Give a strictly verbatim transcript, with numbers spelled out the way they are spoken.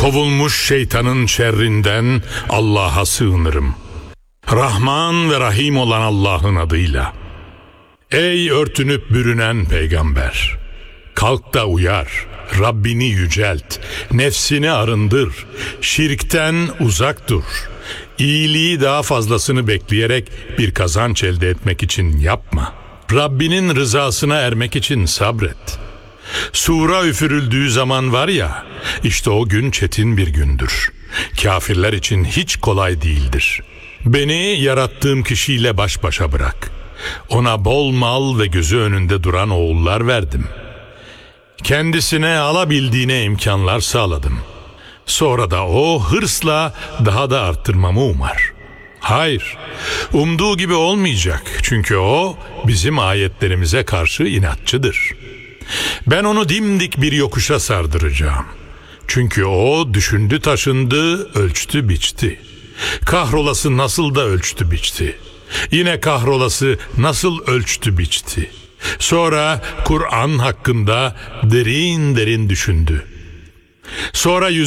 Kovulmuş şeytanın şerrinden Allah'a sığınırım. Rahman ve Rahim olan Allah'ın adıyla. Ey örtünüp bürünen peygamber! Kalk da uyar, Rabbini yücelt, nefsini arındır, şirkten uzak dur. İyiliği daha fazlasını bekleyerek bir kazanç elde etmek için yapma. Rabbinin rızasına ermek için sabret. Sura üfürüldüğü zaman var ya, işte o gün çetin bir gündür. Kafirler için hiç kolay değildir. Beni yarattığım kişiyle baş başa bırak. Ona bol mal ve gözü önünde duran oğullar verdim. Kendisine alabildiğine imkanlar sağladım. Sonra da o hırsla daha da arttırmamı umar. Hayır, umduğu gibi olmayacak. Çünkü o bizim ayetlerimize karşı inatçıdır. Ben onu dimdik bir yokuşa sardıracağım. Çünkü o düşündü taşındı, ölçtü biçti. Kahrolası nasıl da ölçtü biçti. Yine kahrolası nasıl ölçtü biçti. Sonra Kur'an hakkında derin derin düşündü. Sonra